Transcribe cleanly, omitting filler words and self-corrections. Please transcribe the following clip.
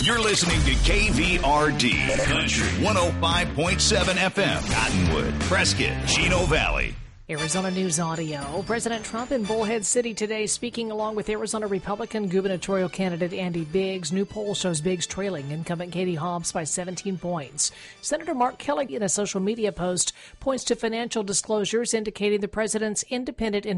You're listening to KVRD Country 105.7 FM, Cottonwood, Prescott, Chino Valley. Arizona News Audio. President Trump in Bullhead City today speaking along with Arizona Republican gubernatorial candidate Andy Biggs. New poll shows Biggs trailing incumbent Katie Hobbs by 17 points. Senator Mark Kelly in a social media post points to financial disclosures indicating the president's independent